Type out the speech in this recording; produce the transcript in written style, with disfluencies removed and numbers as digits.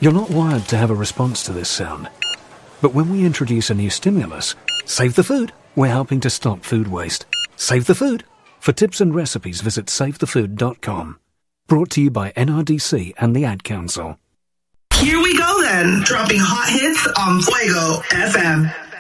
You're not wired to have a response to this sound. But when we introduce a new stimulus, save the food. We're helping to stop food waste. Save the food. For tips and recipes, visit savethefood.com. Brought to you by NRDC and the Ad Council. Here we go then, dropping hot hits on Fuego FM.